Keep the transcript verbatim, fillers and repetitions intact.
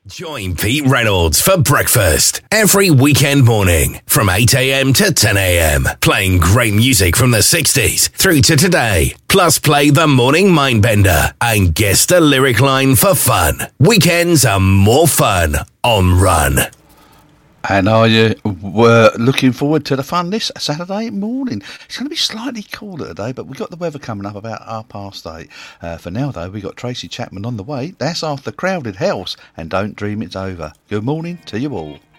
Join Pete Reynolds for breakfast every weekend morning from eight a.m. to ten a.m. Playing great music from the sixties through to today. Plus play the Morning Mindbender and guess the lyric line for fun. Weekends are more fun on Run. And are you were looking forward to the fun this Saturday morning? It's going to be slightly cooler today, but we've got the weather coming up about half past eight. Uh, for now, though, we've got Tracy Chapman on the way. That's after Crowded House, and Don't Dream It's Over. Good morning to you all.